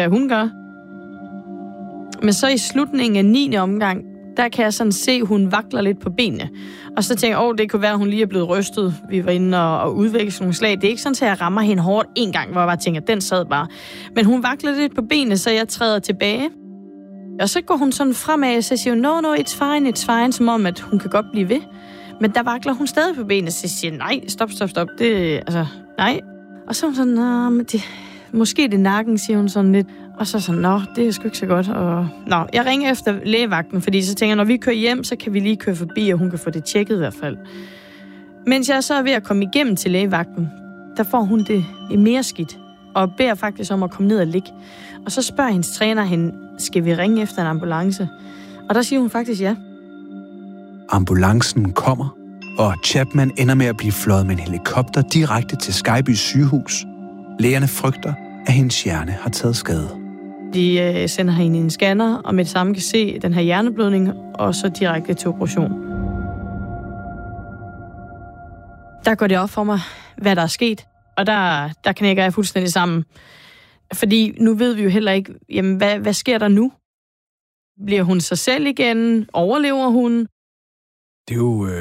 hvad hun gør. Men så i slutningen af 9. omgang, der kan jeg sådan se, at hun vakler lidt på benene. Og så tænker jeg, det kunne være, at hun lige er blevet rystet. Vi var inde og udveksle nogle slag. Det er ikke sådan, at jeg rammer hende hårdt en gang, hvor jeg bare tænker, den sad bare. Men hun vakler lidt på benene, så jeg træder tilbage. Og så går hun sådan fremad, og så siger hun, no, it's fine, som om, at hun kan godt blive ved. Men der vakler hun stadig på benene, så siger nej, stop. Nej. Og så er hun sådan, måske det er nakken, siger hun sådan lidt. Og så sådan, det er sgu ikke så godt. Og, jeg ringer efter lægevagten, fordi så tænker jeg, når vi kører hjem, så kan vi lige køre forbi, og hun kan få det tjekket i hvert fald. Mens jeg så er ved at komme igennem til lægevagten, der får hun det mere skidt, og beder faktisk om at komme ned og ligge. Og så spørger hendes træner hende, skal vi ringe efter en ambulance? Og der siger hun faktisk ja. Ambulancen kommer, og Chapman ender med at blive fløjet med en helikopter direkte til Skyby sygehus. Lægerne frygter, at hendes hjerne har taget skade. De sender hende i en scanner, og med det samme kan se den her hjerneblødning, og så direkte til operation. Der går det op for mig, hvad der er sket, og der knækker jeg fuldstændig sammen. Fordi nu ved vi jo heller ikke, jamen, hvad sker der nu? Bliver hun sig selv igen? Overlever hun? Det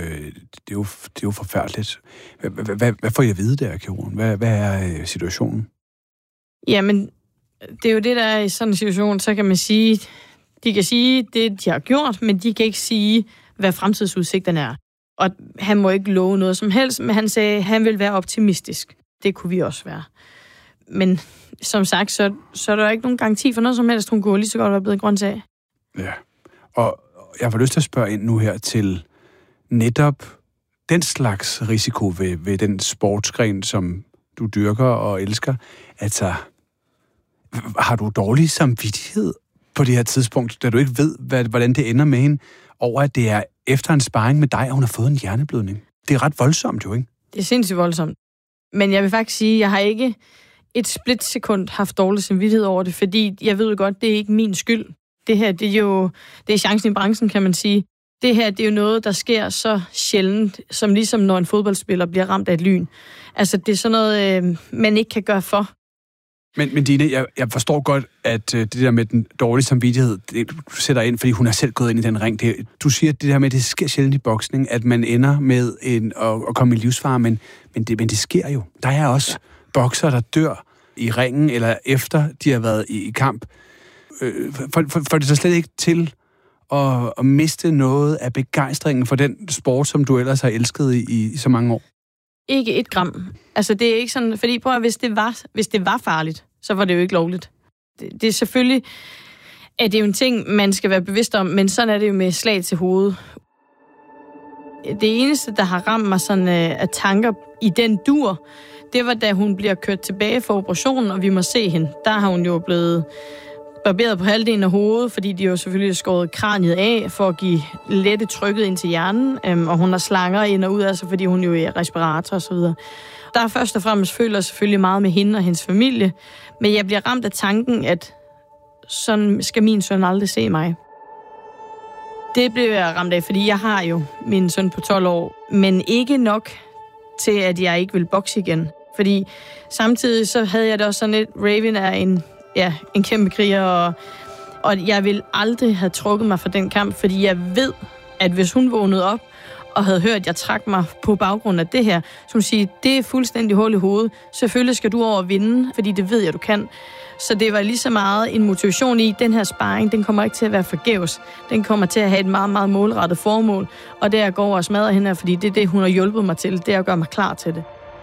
er jo forfærdeligt. Hvad får jeg at vide der, kirurgen? Hvad er situationen? Jamen, det er jo det, der er i sådan en situation, så kan man sige, de kan sige det, de har gjort, men de kan ikke sige, hvad fremtidsudsigterne er. Og han må ikke love noget som helst, men han sagde, at han vil være optimistisk. Det kunne vi også være. Men som sagt, så er der ikke nogen garanti for noget som helst. Hun kunne lige så godt være blevet grøntsag. Ja, og jeg får lyst til at spørge ind nu her til netop den slags risiko ved den sportsgren, som du dyrker og elsker. Altså, har du dårlig samvittighed på det her tidspunkt, da du ikke ved, hvordan det ender med hende, over at det er efter en sparring med dig, at hun har fået en hjerneblødning? Det er ret voldsomt jo, ikke? Det er sindssygt voldsomt. Men jeg vil faktisk sige, at jeg har ikke et splitsekund haft dårlig samvittighed over det, fordi jeg ved jo godt, det er ikke min skyld. Det her, det er chancen i branchen, kan man sige. Det her, det er jo noget, der sker så sjældent, som ligesom når en fodboldspiller bliver ramt af et lyn. Altså, det er sådan noget, man ikke kan gøre for. Men Dine, jeg forstår godt, at det der med den dårlige samvittighed, du sætter ind, fordi hun er selv gået ind i den ring. Du siger, at det der med, det sker sjældent i boksning, at man ender med at komme i livsfare, men det sker jo. Der er også bokser, der dør i ringen, eller efter de har været i kamp. Får det så slet ikke til at miste noget af begejstringen for den sport, som du ellers har elsket i så mange år? Ikke et gram. Altså, det er ikke sådan, fordi hvis det var farligt, så var det jo ikke lovligt. Det er selvfølgelig, at det er jo en ting, man skal være bevidst om, men sådan er det jo med slag til hovedet. Det eneste, der har ramt mig sådan af tanker i den dur, det var, da hun bliver kørt tilbage for operationen, og vi må se hende. Der har hun jo blevet barberet på halvdelen af hovedet, fordi de jo selvfølgelig har skåret kraniet af for at give lette trykket ind til hjernen, og hun har slanger ind og ud, altså fordi hun jo er respirator og så videre. Der er først og fremmest føler selvfølgelig meget med hende og hendes familie, men jeg bliver ramt af tanken, at sådan skal min søn aldrig se mig. Det blev jeg ramt af, fordi jeg har jo min søn på 12 år, men ikke nok til, at jeg ikke vil bokse igen. Fordi samtidig så havde jeg det også sådan lidt, Raven er en kæmpe kriger, og jeg vil aldrig have trukket mig fra den kamp, fordi jeg ved, at hvis hun vågnede op og havde hørt, at jeg trak mig på baggrund af det her, som siger, det er fuldstændig hul i hovedet. Selvfølgelig skal du over og vinde, fordi det ved jeg, du kan. Så det var lige så meget en motivation i, den her sparring, den kommer ikke til at være forgæves. Den kommer til at have et meget, meget målrettet formål, og det er at gå over og smadre hende her, fordi det er det, hun har hjulpet mig til. Det er at gøre mig klar til det.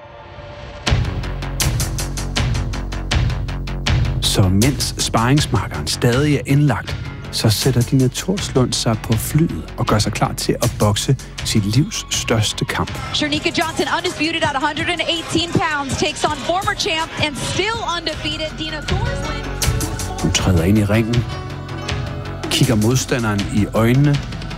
Så mens sparringsmarkeren stadig er indlagt, så sætter Dina Thorslund sig på flyet og gør sig klar til at bokse sit livs største kamp. Shernika Johnson, undisputed at 118 pounds, takes on former champ and still undefeated Dina Thorslund. Hun træder ind i ringen, kigger modstanderen i øjnene.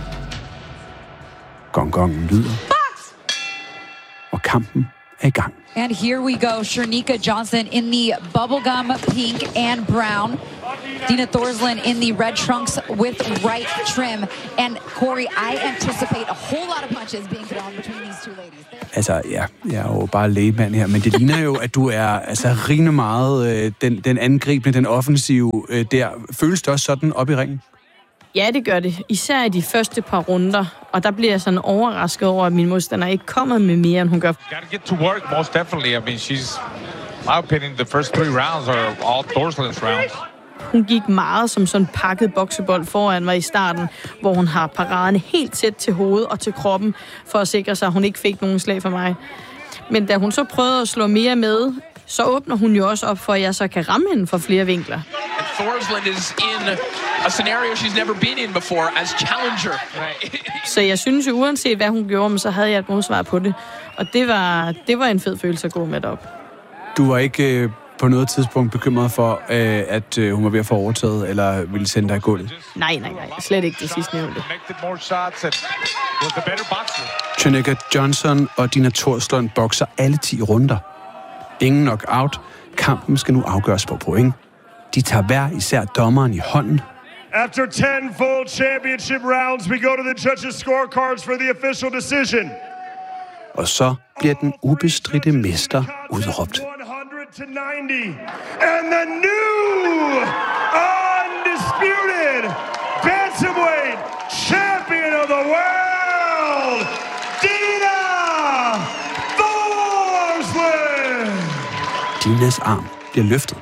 Gongongen lyder. Box! Og kampen er i gang. And here we go, Shernika Johnson in the bubblegum pink and brown. Dina Thorslund in the red trunks with white trim. And Corey, I anticipate a whole lot of punches being thrown between these two ladies. Altså, ja, jeg er jo bare lægemand her, men det ligner jo, at du er rimelig meget den angribende, den offensive der. Føles det også sådan op i ringen? Ja, det gør det. Især i de første par runder. Og der bliver jeg sådan overrasket over, at min modstander ikke kommer med mere, end hun gør. Gotta get to work, most definitely. I mean, she's, my opinion, the first 3 rounds are all Thorslund's rounds. Hun gik meget som sådan pakket boksebold foran mig i starten, hvor hun har paraderne helt tæt til hovedet og til kroppen, for at sikre sig, at hun ikke fik nogen slag fra mig. Men da hun så prøvede at slå mere med, så åbner hun jo også op for, at jeg så kan ramme hende fra flere vinkler. And Thorslund is in a scenario she's never been in before as challenger. Så jeg synes jo, uanset hvad hun gjorde, så havde jeg et modsvar på det. Og det var en fed følelse at gå med op. Du var ikke på noget tidspunkt bekymret for, at hun var ved at få overtaget, eller ville sende dig i gulvet? Nej, slet ikke det sidste nævnte. Chineke Johnson og Dina Thorslund bokser alle 10 runder. Ingen knockout. Kampen skal nu afgøres på point. De tager hver især dommeren i hånden. After 10 full championship rounds, we go to the judges' scorecards for the official decision. Og så bliver den ubestridte mester udråbt. 100-90. And the new undisputed bantamweight champion of the world, Dina Thorslund. Dinas arm bliver løftet.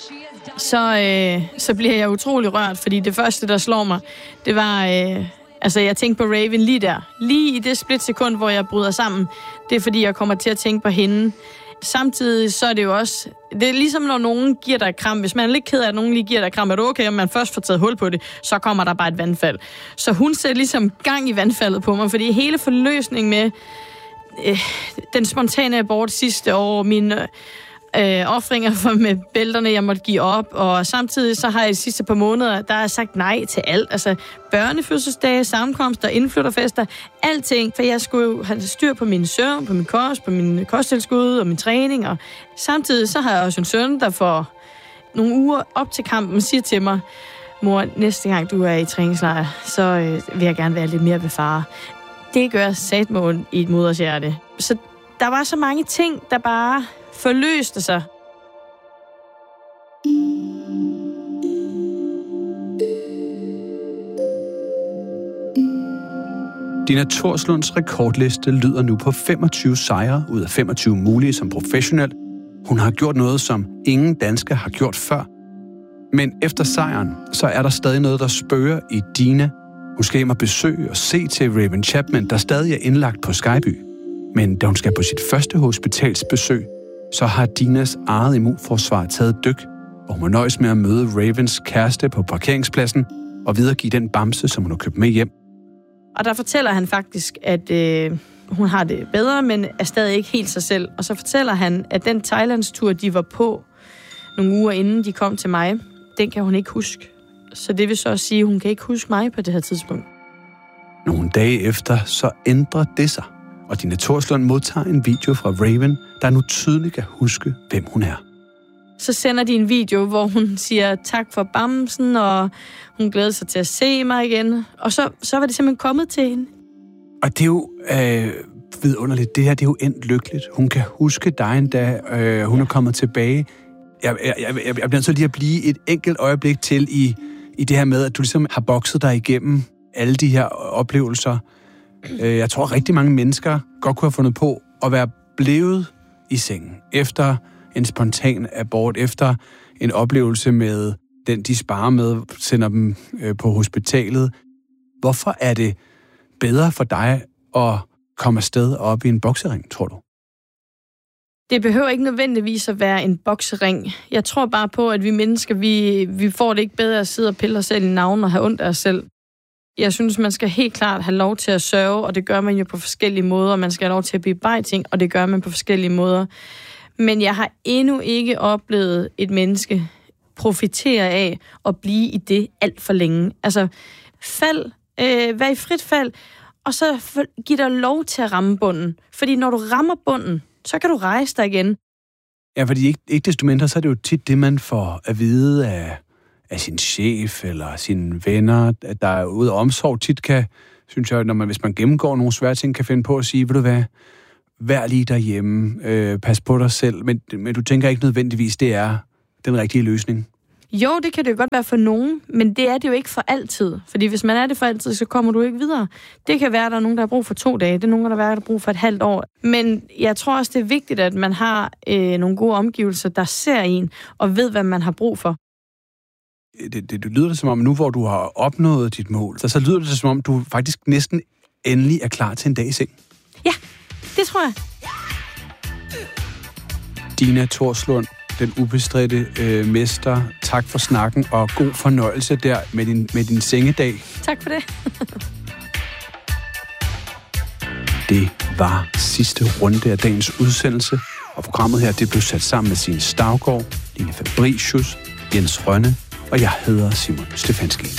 Så bliver jeg utrolig rørt, fordi det første, der slår mig, det var... jeg tænkte på Raven lige der. Lige i det splitsekund, hvor jeg bryder sammen. Det er, fordi jeg kommer til at tænke på hende. Samtidig så er det jo også... Det er ligesom, når nogen giver dig et kram. Hvis man er lidt ked af, at nogen lige giver dig et kram, er det okay, om man først får taget hul på det, så kommer der bare et vandfald. Så hun sætter ligesom gang i vandfaldet på mig, fordi hele forløsningen med den spontane abort sidste år, mine offringer med bælterne, jeg måtte give op, og samtidig så har jeg de sidste par måneder, der har jeg sagt nej til alt. Altså børnefødselsdage, sammenkomster, indflytterfester, alting. For jeg skulle jo have styr på min søvn, på min kost, på min kosttilskud og min træning. Og samtidig så har jeg også en søn, der for nogle uger op til kampen siger til mig, mor, næste gang du er i træningslejr, så vil jeg gerne være lidt mere ved far. Det gør satmål i et moders hjerte. Så der var så mange ting, der bare forløste sig. Dina Thorslunds rekordliste lyder nu på 25 sejre ud af 25 mulige som professionel. Hun har gjort noget, som ingen dansker har gjort før. Men efter sejren, så er der stadig noget, der spøger i Dina. Hun skal hjem og besøge og se til Raven Chapman, der stadig er indlagt på Skyby. Men da hun skal på sit første hospitalsbesøg, så har Dinas eget immunforsvar taget dyk, og hun må nøjes med at møde Ravens kæreste på parkeringspladsen og videregive den bamse, som hun har købt med hjem. Og der fortæller han faktisk, at hun har det bedre, men er stadig ikke helt sig selv. Og så fortæller han, at den Thailandstur, de var på nogle uger inden de kom til mig, den kan hun ikke huske. Så det vil så også sige, at hun kan ikke huske mig på det her tidspunkt. Nogle dage efter, så ændrer det sig. Og Dina Thorslund modtager en video fra Raven, der nu tydeligt kan huske, hvem hun er. Så sender de en video, hvor hun siger tak for bamsen, og hun glæder sig til at se mig igen. Og så var det simpelthen kommet til hende. Og det er jo vidunderligt. Det her, det er jo endt lykkeligt. Hun kan huske dig endda. Hun er kommet tilbage. Jeg bliver nødt til lige at blive et enkelt øjeblik til i det her med, at du ligesom har bokset dig igennem alle de her oplevelser. Jeg tror, rigtig mange mennesker godt kunne have fundet på at være blevet i sengen efter en spontan abort, efter en oplevelse med den, de sparer med, sender dem på hospitalet. Hvorfor er det bedre for dig at komme afsted op i en boksering, tror du? Det behøver ikke nødvendigvis at være en boksering. Jeg tror bare på, at vi mennesker, vi får det ikke bedre at sidde og pille os selv i navnen og have ondt af os selv. Jeg synes, man skal helt klart have lov til at sørge, og det gør man jo på forskellige måder. Man skal have lov til at bearbejde ting, og det gør man på forskellige måder. Men jeg har endnu ikke oplevet et menneske profitere af at blive i det alt for længe. Altså, vær i frit fald, og så giv dig lov til at ramme bunden. Fordi når du rammer bunden, så kan du rejse dig igen. Ja, fordi ikke desto mindre, så er det jo tit det, man får at vide sin chef eller sine venner, der er ude af omsorg, tit kan, synes jeg, hvis man gennemgår nogle svære ting, kan finde på at sige, ved du hvad, vær lige derhjemme, pas på dig selv, men du tænker ikke nødvendigvis, det er den rigtige løsning. Jo, det kan det jo godt være for nogen, men det er det jo ikke for altid. Fordi hvis man er det for altid, så kommer du ikke videre. Det kan være, at der er nogen, der har brug for 2 dage. Det er nogen, der har brug for et halvt år. Men jeg tror også, det er vigtigt, at man har nogle gode omgivelser, der ser en og ved, hvad man har brug for. Det lyder det som om, nu hvor du har opnået dit mål, så lyder det som om, du faktisk næsten endelig er klar til en dag i seng. Ja, det tror jeg. Dina Thorslund, den ubestridte mester. Tak for snakken, og god fornøjelse der med din sengedag. Tak for det. Det var sidste runde af dagens udsendelse, og programmet her, det blev sat sammen med Signe Staugaard, Line Fabricius, Jens Rønne, og jeg hedder Simon Stefanski.